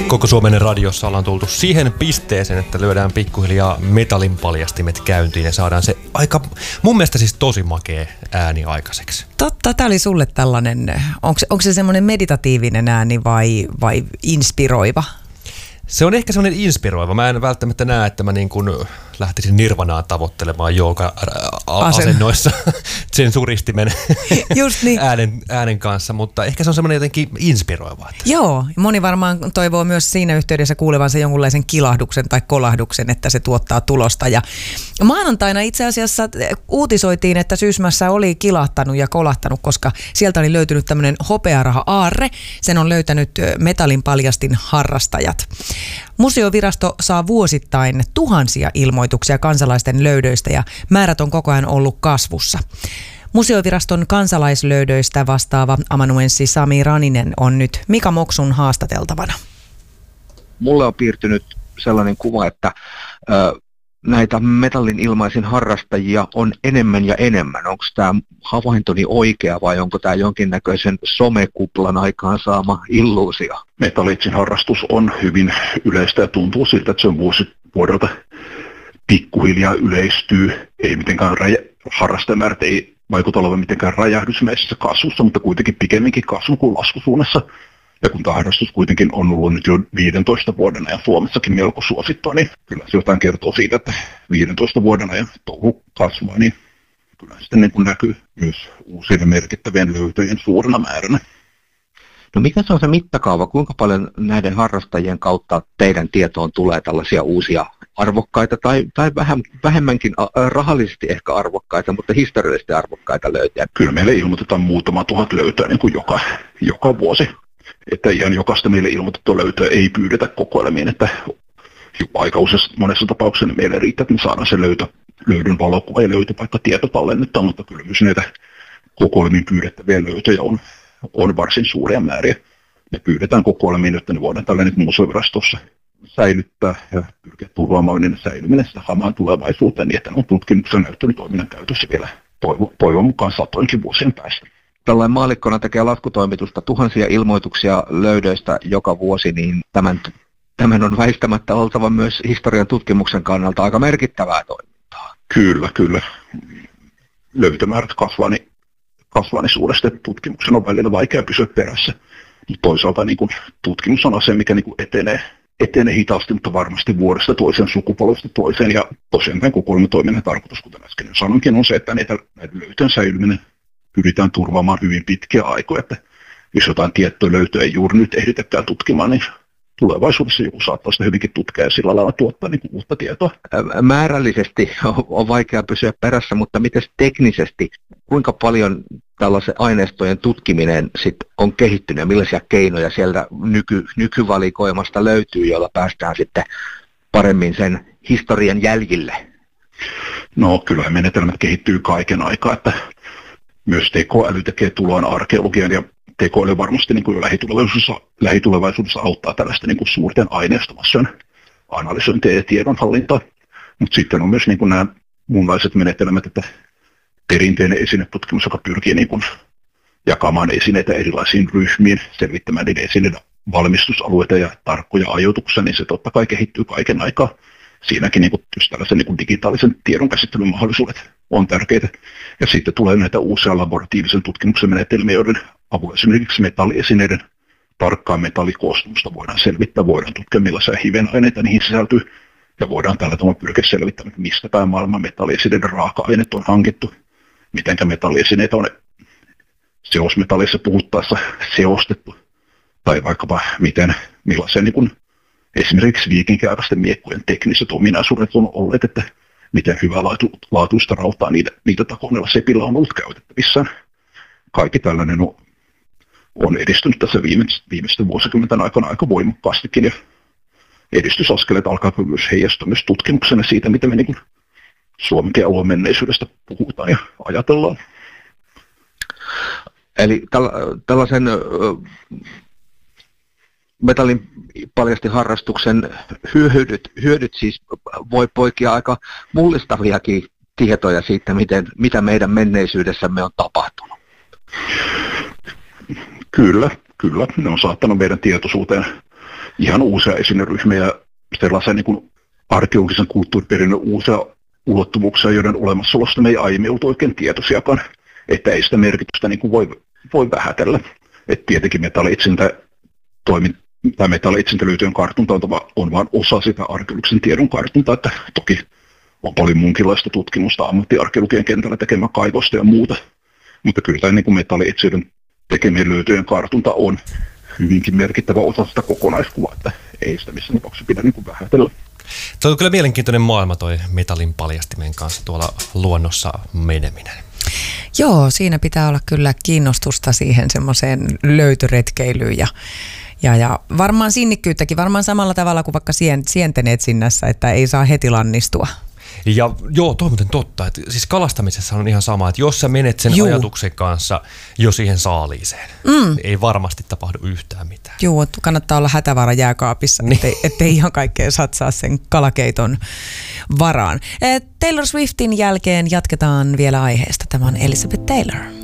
Koko Suomen radiossa ollaan tultu siihen pisteeseen, että lyödään pikkuhiljaa metallin paljastimet käyntiin ja saadaan se aika, mun mielestä siis tosi makea ääni aikaiseksi. Totta, tää oli sulle tällainen, onko se semmoinen meditatiivinen ääni vai inspiroiva? Se on ehkä semmoinen inspiroiva. Mä en välttämättä näe, että mä niin kuin lähtisin nirvanaa tavoittelemaan jooga-asennoissa sen suristimen niin. äänen kanssa, mutta ehkä se on semmoinen jotenkin inspiroiva. Joo, moni varmaan toivoo myös siinä yhteydessä kuulevansa jonkunlaisen kilahduksen tai kolahduksen, että se tuottaa tulosta. Ja maanantaina itse asiassa uutisoitiin, että Sysmässä oli kilahtanut ja kolahtanut, koska sieltä oli löytynyt tämmöinen hopearaha-aarre. Sen on löytänyt metallin paljastin harrastajat. Museovirasto saa vuosittain tuhansia ilmoituksia kansalaisten löydöistä ja määrät on koko ajan ollut kasvussa. Museoviraston kansalaislöydöistä vastaava amanuenssi Sami Raninen on nyt Mika Moksun haastateltavana. Mulle on piirtynyt sellainen kuva, että näitä metallin ilmaisin harrastajia on enemmän ja enemmän. Onko tämä havaintoni oikea vai onko tämä jonkinnäköisen somekuplan aikaan saama illuusio? Metallitsin harrastus on hyvin yleistä ja tuntuu siltä, että se on vuodelta pikkuhiljaa yleistyy. Ei mitenkään harrastajamäärät ei vaikuta olevan mitenkään räjähdysmäisessä kasvussa, mutta kuitenkin pikemminkin kasvu kuin laskusuunnassa. Ja kun tämä harrastus kuitenkin on ollut nyt jo 15 vuoden ajan Suomessakin melko suosittua, niin kyllä se jotain kertoo siitä, että 15 vuoden ajan touhu kasvaa, niin kyllä sitten niin kuin näkyy myös uusien merkittävien löytöjen suurena määränä. No mikä se on se mittakaava? Kuinka paljon näiden harrastajien kautta teidän tietoon tulee tällaisia uusia arvokkaita tai vähemmänkin rahallisesti ehkä arvokkaita, mutta historiallisesti arvokkaita löytöjä? Kyllä meille ilmoitetaan muutama tuhat löytöä niin kuin joka vuosi. Että ihan jokaista meille ilmoitettua löytöä ei pyydetä kokoelmiin, että aika monessa tapauksessa meille riittää, että me saadaan se löydön valokuva ja löytöpaikka tieto tallennettua, mutta kyllä myös näitä kokoelmiin pyydettäviä löytöjä on varsin suuria määriä. Ne pyydetään kokoelmiin, jotta ne voidaan tällainen museovirastossa säilyttää ja pyrkiä turvaamaan niiden säilyminen sitä hamaan tulevaisuuteen, niin että ne on tutkimuksen näyttelytoiminnan käytössä vielä toivon mukaan satoinkin vuosien päästä. Tällainen maallikkona tekee laskutoimitusta tuhansia ilmoituksia löydöistä joka vuosi, niin tämän on väistämättä oltava myös historian tutkimuksen kannalta aika merkittävää toimintaa. Kyllä. Löytömäärät kasvaa niin suuresti, että tutkimuksen on välillä vaikea pysyä perässä. Mutta toisaalta niin kun tutkimus on asia, mikä niin kun etenee hitaasti, mutta varmasti vuodesta toiseen, sukupolvesta toiseen. Ja tosiaan tämän kokoelmatoiminnan tarkoitus, kuten äsken sanoinkin, on se, että näiden löytöjen säilyminen pyritään turvaamaan hyvin pitkiä aikoja, että jos jotain tiettyä löytöä ei juuri nyt ehditäkään tutkimaan, niin tulevaisuudessa joku saattaa sitä hyvinkin tutkia ja sillä lailla tuottaa niin uutta tietoa. Määrällisesti on vaikea pysyä perässä, mutta miten teknisesti, kuinka paljon tällaisen aineistojen tutkiminen sit on kehittynyt ja millaisia keinoja sieltä nykyvalikoimasta löytyy, joilla päästään sitten paremmin sen historian jäljille? No kyllähän menetelmät kehittyy kaiken aikaa, että myös tekoäly tekee tuloaan arkeologian ja tekoäly varmasti niin kuin lähitulevaisuudessa auttaa tällaista niin kuin suurten aineistomassojen analysointia ja tiedonhallintaa. Mutta sitten on myös niin kuin nämä muunlaiset menetelmät, että perinteinen esinetutkimus, joka pyrkii niin kuin jakamaan esineitä erilaisiin ryhmiin, selvittämään niiden esineiden valmistusalueita ja tarkkoja ajoituksia, niin se totta kai kehittyy kaiken aikaa. Siinäkin niin kuin, just tällaisen niin kuin digitaalisen tiedonkäsittelyn mahdollisuudet on tärkeitä. Ja sitten tulee näitä uusia laboratiivisen tutkimuksen menetelmiä, joiden avulla esimerkiksi metalliesineiden tarkkaa metallikoostumusta voidaan selvittää, voidaan tutkia millaisia hivenaineita niihin sisältyy, ja voidaan tällä tavalla pyrkiä selvittämään, mistä päin maailman metalliesineiden raaka-aineet on hankittu, mitenkä metalliesineitä on seosmetallissa puhuttaessa seostettu, tai vaikkapa millaisen niin kuin esimerkiksi viikinkiaikaisten miekkojen tekniset ominaisuudet on olleet, että miten hyvälaatuista rautaa niitä takoneella sepillä on ollut käytettävissä. Kaikki tällainen on edistynyt tässä viimeisten vuosikymmenten aikana aika voimakkaastikin, ja edistysaskeleet alkaa myös heijastua myös tutkimuksena siitä, miten me niin Suomenkin alueen menneisyydestä puhutaan ja ajatellaan. Eli tällaisen metallin paljasti harrastuksen hyödyt siis voi poikia aika mullistaviakin tietoja siitä, mitä meidän menneisyydessämme on tapahtunut. Kyllä. Ne on saattanut meidän tietoisuuteen ihan uusia esineryhmiä ja sellaisen niin kuin arkeologisen kulttuuriperinnön uusia ulottuvuuksia, joiden olemassaolosta me ei aiemmin ollut oikein tietoisiakaan, että ei sitä merkitystä niin kuin voi vähätellä. Että tietenkin metalli-itsintelyytyön kartunta on vain osa sitä arkeologisen tiedon kartuntaa, että toki on paljon muunkinlaista tutkimusta ammattiarkeologian kentällä tekemään kaivosta ja muuta, mutta kyllä tämä niin metalli-itsilön tekemien löytöjen kartunta on hyvinkin merkittävä osa sitä kokonaiskuvaa, että ei sitä missään tapauksessa pidä niin kuin vähätellä. Tuo on kyllä mielenkiintoinen maailma toi metallin paljastimen kanssa tuolla luonnossa meneminen. Joo, siinä pitää olla kyllä kiinnostusta siihen semmoiseen löytöretkeilyyn ja varmaan sinnikkyyttäkin, varmaan samalla tavalla kuin vaikka sienten etsinnässä, että ei saa heti lannistua. Ja joo, toi on muuten totta. Että siis kalastamisessa on ihan sama, että jos sä menet sen ajatuksen kanssa jo siihen saaliiseen, ei varmasti tapahdu yhtään mitään. Joo, kannattaa olla hätävara jääkaapissa, ettei ihan kaikkea satsaa sen kalakeiton varaan. Taylor Swiftin jälkeen jatketaan vielä aiheesta. Tämä on Elizabeth Taylor.